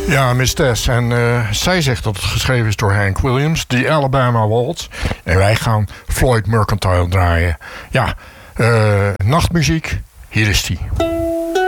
Ja, Miss Tess. En zij zegt dat het geschreven is door Hank Williams, The Alabama Waltz. En wij gaan Floyd Mercantile draaien. Ja, nachtmuziek. Hier is die.